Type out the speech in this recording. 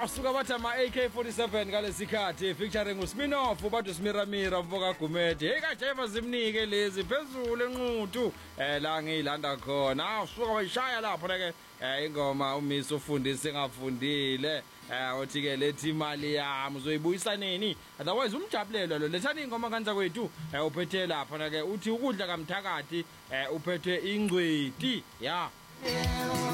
asuka bathi ama AK47 ngalesikhathi featuring uSminoff bathi uSmiramira mfoka Gumede hey kajeva zimnike lezi phezulu enquthu la ngilanda khona usuka bayishaya lapho ke ingoma uMiss ufundise engafundile uthi ke lethi imali yami uzoyibuyisa nini otherwise umjabulelo lo lethani ingoma kanza kwethu uphethe lapha ke uthi ukudla kamthakathi uphethe ingcweti ya